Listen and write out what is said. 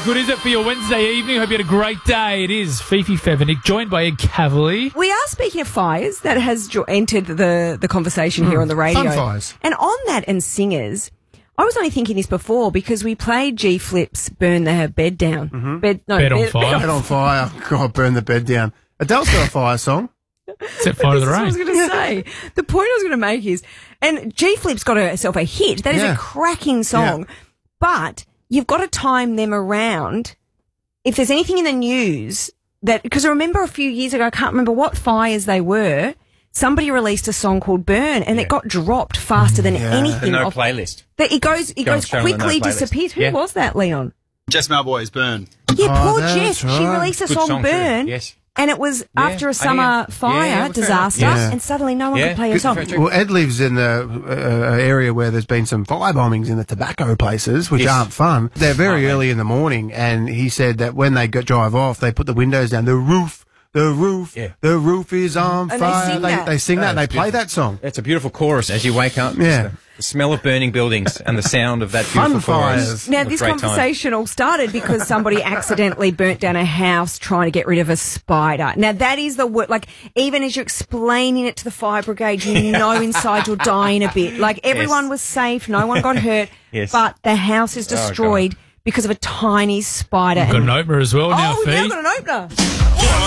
good is it for your Wednesday evening? Hope you had a great day. It is Fifi Fevenik, joined by Ed Cavalier. We are speaking of fires. That has entered the conversation here on the radio. Fun fires. And on that and singers, I was only thinking this before because we played G Flip's Burn the Bed Down. Mm-hmm. Bed on fire. Bed on fire. God, burn the bed down. Adele's got a fire song. Set fire to the rain. This is what I was going to say. The point I was going to make is, and G Flip's got herself a hit. That is a cracking song. Yeah. But you've got to time them around. If there's anything in the news that, because I remember a few years ago, I can't remember what fires they were, somebody released a song called Burn, and it got dropped faster than anything. No playlist. It goes quickly, disappears. Who was that, Leon? Jess Malboy's Burn. Yeah, poor that's Jess. right. She released a song Burn. Yes. And it was after a summer fire disaster, and suddenly no one could play her song. Well, Ed lives in the area where there's been some fire bombings in the tobacco places, which aren't fun. They're very early in the morning, and he said that when they drive off, they put the windows down. The roof is on fire. They sing that. They play that song. It's a beautiful chorus as you wake up. Yeah. The smell of burning buildings and the sound of that beautiful chorus. Now, this conversation all started because somebody accidentally burnt down a house trying to get rid of a spider. Now, that is the word. Like, even as you're explaining it to the fire brigade, you know inside you're dying a bit. Like, everyone was safe, no one got hurt, but the house is destroyed because of a tiny spider. We've got an opener as well now, We've now Fee. got an opener.